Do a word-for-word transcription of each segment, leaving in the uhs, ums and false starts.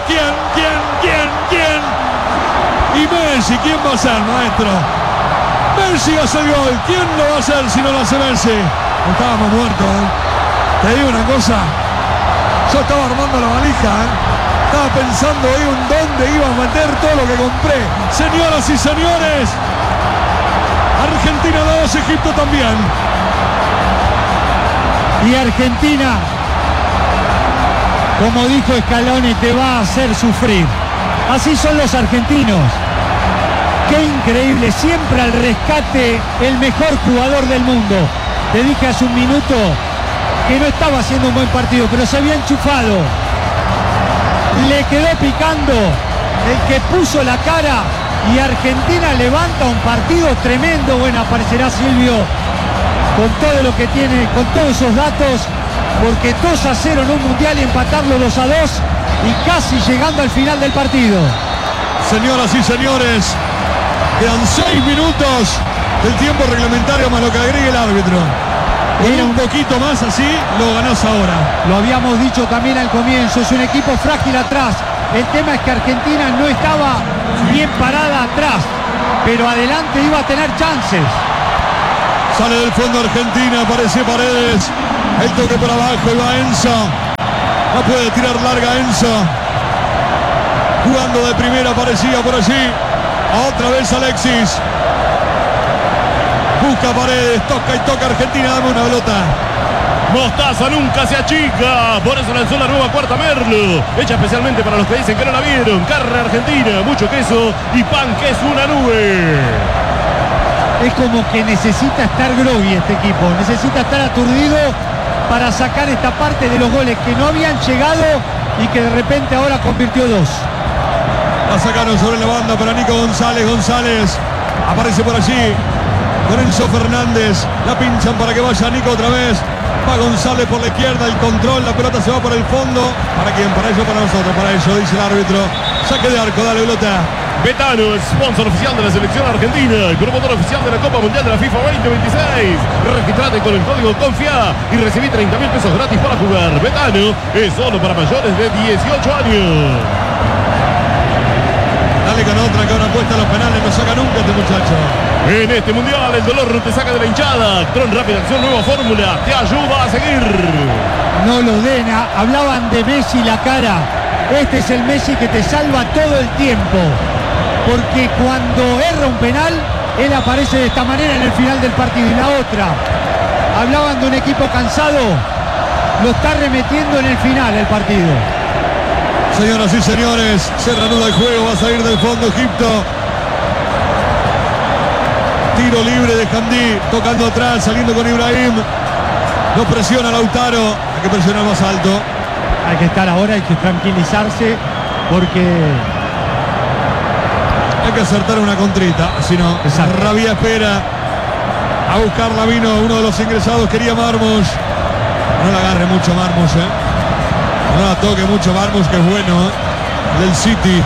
¿quién? ¿Quién? ¿Quién? ¿Quién? Y Messi, ¿quién va a ser, maestro? Messi hace el gol. ¿Quién lo va a hacer si no lo hace Messi? Estábamos muertos, ¿eh? Te digo una cosa. Yo estaba armando la valija, ¿eh? Estaba pensando ahí en dónde iba a meter todo lo que compré. Señoras y señores, Argentina dos, Egipto también. Y Argentina, como dijo Scaloni, te va a hacer sufrir. Así son los argentinos. Qué increíble, siempre al rescate el mejor jugador del mundo. Te dije hace un minuto que no estaba haciendo un buen partido, pero se había enchufado. Le quedó picando el que puso la cara y Argentina levanta un partido tremendo. Bueno, aparecerá Silvio con todo lo que tiene, con todos esos datos, porque dos a cero en un mundial y empatarlo dos a dos y casi llegando al final del partido. Señoras y señores, quedan seis minutos del tiempo reglamentario más lo que agregue el árbitro. Con un poquito más así, lo ganás ahora. Lo habíamos dicho también al comienzo, es un equipo frágil atrás. El tema es que Argentina no estaba bien parada atrás, pero adelante iba a tener chances. Sale del fondo Argentina, aparece Paredes. El toque por abajo, y va Enzo. No puede tirar larga Enzo. Jugando de primera, aparecía por allí. Otra vez Alexis. Busca Paredes, toca y toca Argentina, dame una pelota. Mostaza nunca se achica, por eso lanzó la nueva cuarta Merlo, hecha especialmente para los que dicen que no la vieron. Carne argentina, mucho queso y pan que es una nube. Es como que necesita estar groggy este equipo, necesita estar aturdido para sacar esta parte de los goles que no habían llegado y que de repente ahora convirtió dos. La sacaron sobre la banda para Nico González. González aparece por allí con Enzo Fernández. La pinchan para que vaya Nico otra vez. Va González por la izquierda, el control, la pelota se va por el fondo. ¿Para quién? Para ellos, para nosotros, para ellos, dice el árbitro. Saque de arco, dale pelota. Betano, sponsor oficial de la selección argentina, promotor oficial de la Copa Mundial de la FIFA veinte veintiséis. Registrate con el código CONFIA y recibí treinta mil pesos gratis para jugar. Betano es solo para mayores de dieciocho años. Dale con otra que ahora apuesta a los penales, no saca nunca este muchacho. En este mundial el dolor te saca de la hinchada. Tron Rápida Acción, nueva fórmula, te ayuda a seguir. No lo den, hablaban de Messi la cara. Este es el Messi que te salva todo el tiempo. Porque cuando erra un penal, él aparece de esta manera en el final del partido. Y la otra, hablaban de un equipo cansado, lo está remetiendo en el final el partido. Señoras y señores, se reanuda el juego, va a salir del fondo Egipto. Tiro libre de Hamdi, tocando atrás, saliendo con Ibrahim. No presiona Lautaro, hay que presionar más alto. Hay que estar ahora, hay que tranquilizarse, porque hay que acertar una contrita, si no, Rabia espera a buscarla. Vino uno de los ingresados, quería Marmos. No la agarre mucho Marmos, eh. No la toque mucho Marmos, que es bueno, eh. Del City.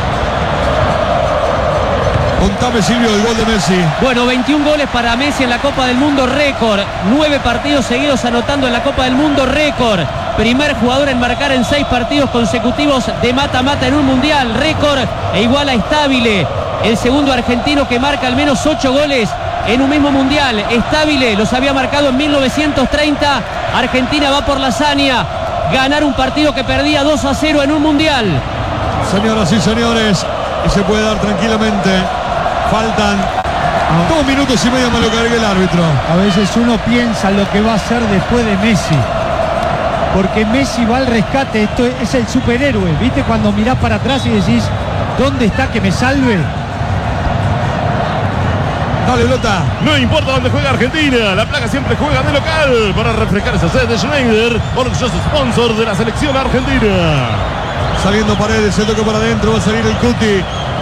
Contame, Silvio, el gol de Messi. Bueno, veintiún goles para Messi en la Copa del Mundo, récord. Nueve partidos seguidos anotando en la Copa del Mundo, récord. Primer jugador en marcar en seis partidos consecutivos de mata-mata en un mundial, récord, e igual a Stabile, el segundo argentino que marca al menos ocho goles en un mismo mundial. Stabile los había marcado en mil novecientos treinta. Argentina va por la hazaña, ganar un partido que perdía dos a cero en un mundial. Señoras y señores, y se puede dar tranquilamente. Faltan dos minutos y medio más lo que agregue el árbitro. A veces uno piensa lo que va a hacer después de Messi, porque Messi va al rescate. Esto es el superhéroe, ¿viste? Cuando mirás para atrás y decís, ¿dónde está que me salve? Dale, pelota. No importa dónde juega Argentina, la placa siempre juega de local. Para refrescar esa sed de Schneider, orgulloso sponsor de la selección argentina. Saliendo Paredes, el toque para adentro, va a salir el Cuti.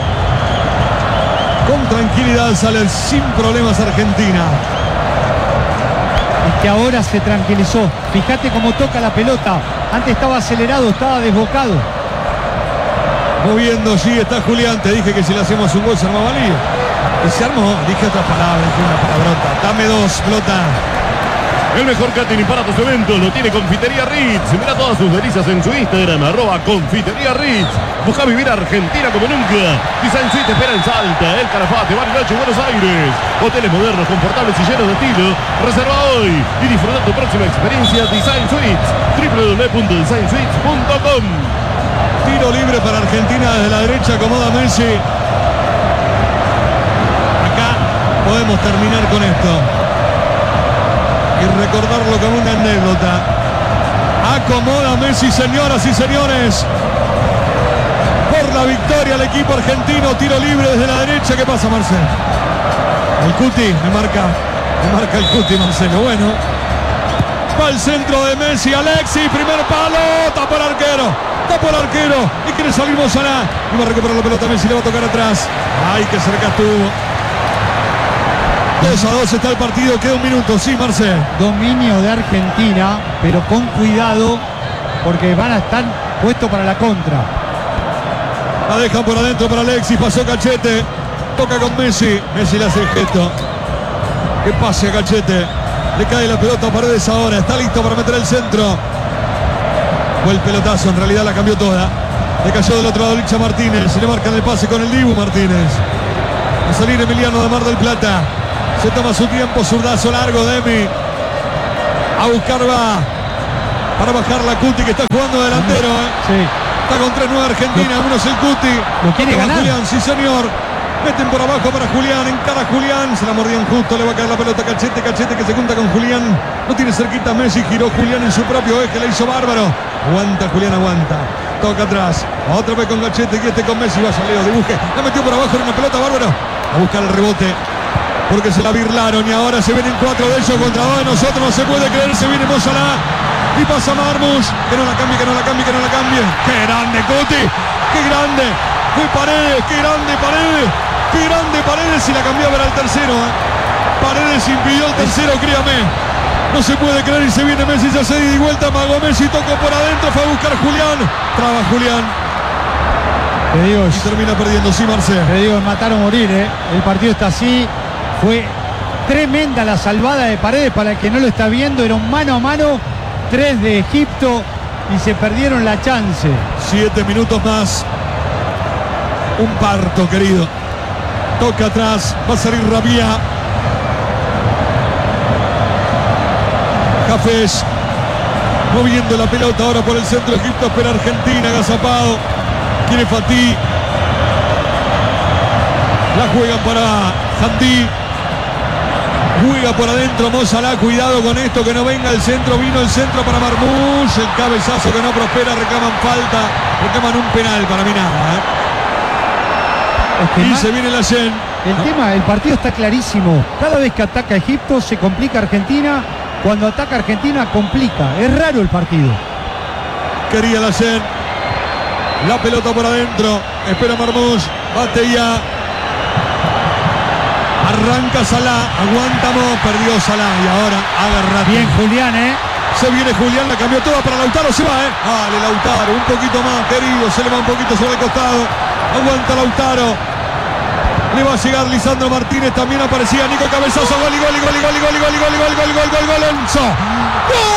Con tranquilidad sale sin problemas Argentina. Es que ahora se tranquilizó. Fíjate cómo toca la pelota. Antes estaba acelerado, estaba desbocado. Moviendo allí está Julián. Te dije que si le hacemos un gol se armaba lío. Y se armó. Dije otras palabras, dije una palabrota. Dame dos, pelota. El mejor catering para tus eventos lo tiene Confitería Ritz. Mira todas sus delicias en su Instagram, arroba Confitería Ritz. Busca vivir Argentina como nunca. Design Suite te espera en Salta, El Calafate, Bariloche, Buenos Aires. Hoteles modernos, confortables y llenos de estilo. Reserva hoy y disfruta tu próxima experiencia Design Suites. w w w punto design suites punto com. Tiro libre para Argentina desde la derecha, acomoda Messi. Acá podemos terminar con esto y recordarlo como una anécdota. Acomoda Messi, señoras y señores, por la victoria al equipo argentino. Tiro libre desde la derecha. ¿Qué pasa, Marcelo? El Cuti me marca, me marca el Cuti, Marcelo. Bueno, va el centro de Messi, Alexis, primer palo, tapa el arquero, tapa el arquero y quiere salir Mo Salah. Y va a recuperar la pelota Messi, le va a tocar atrás. Ay, que cerca estuvo. dos a dos está el partido, queda un minuto, sí, Marcel. Dominio de Argentina, pero con cuidado porque van a estar puestos para la contra. La dejan por adentro para Alexis, pasó Cachete, toca con Messi, Messi le hace el gesto. Que pase a Cachete, le cae la pelota a Paredes ahora, está listo para meter el centro. Fue el pelotazo, en realidad la cambió toda. Le cayó del otro lado Licha Martínez, se le marcan el pase con el Dibu Martínez. Va a salir Emiliano de Mar del Plata. Se toma su tiempo, zurdazo largo, Demi. A buscar va. Para bajar la Cuti, que está jugando delantero. ¿eh? Sí. Está con tres nueve Argentina, uno es el Cuti. ¿Lo quiere ganar? Julián, sí señor. Meten por abajo para Julián, encara Julián. Se la mordían justo, le va a caer la pelota a Cachete. Cachete que se junta con Julián. No tiene cerquita Messi, giró Julián en su propio eje, le hizo bárbaro. Aguanta Julián, aguanta. Toca atrás. Otra vez con Cachete y este con Messi. Vaya Leo, dibuje. La metió por abajo en una pelota, bárbaro. A buscar el rebote. Porque se la birlaron y ahora se vienen cuatro de ellos contra dos de nosotros. No se puede creer, se viene Mo Salah. Y pasa Marmus. Que no la cambie, que no la cambie, que no la cambie. ¡Qué grande, Cuti! ¡Qué grande! Fue Paredes, qué grande Paredes. ¡Qué grande Paredes! Y la cambió para el tercero. ¿eh? Paredes impidió el tercero, créame. No se puede creer y se viene Messi. Ya se dio vuelta, Mago Messi tocó por adentro. Fue a buscar Julián. Traba Julián. Te digo, Y termina perdiendo, sí, Marcelo. te digo, matar o morir, ¿eh? El partido está así. Fue tremenda la salvada de Paredes. Para el que no lo está viendo, era un mano a mano. Tres de Egipto y se perdieron la chance. Siete minutos más. Un parto, querido. Toca atrás. Va a salir Rabia. Cafés. Moviendo la pelota ahora por el centro. Egipto espera Argentina. Agazapado. Quiere Fatih. La juegan para Jandí. Juega por adentro Mo Salah, cuidado con esto, que no venga el centro, vino el centro para Marmoush, el cabezazo que no prospera, reclaman falta, reclaman un penal, para mí nada. ¿eh? Es que Y más- se viene la Yen. El tema, el partido está clarísimo. Cada vez que ataca Egipto se complica Argentina. Cuando ataca Argentina complica. Es raro el partido. Quería la Yen. La pelota por adentro, espera Marmoush, bate ya. Arranca Salah, aguantamos, perdió Salah y ahora agarra. Bien Julián, ¿eh? Se viene Julián, la cambió toda para Lautaro, se va, ¿eh? Dale, Lautaro, un poquito más, querido, se le va un poquito sobre el costado. Aguanta Lautaro. Le va a llegar Lisandro Martínez, también aparecía Nico, cabezazo, gol y gol y gol y gol y gol y gol y gol y gol y gol y gol y gol, gol, gol, gol, gol, gol,